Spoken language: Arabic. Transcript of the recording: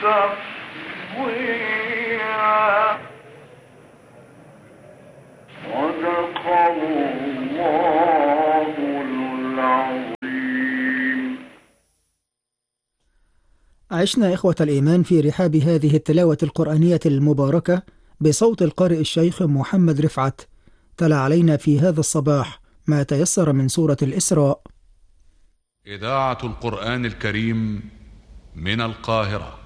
تفويعا. صدق الله العظيم. عشنا إخوة الإيمان في رحاب هذه التلاوة القرآنية المباركة بصوت القارئ الشيخ محمد رفعت. تلا علينا في هذا الصباح ما تيسر من سورة الإسراء. إذاعة القرآن الكريم من القاهرة.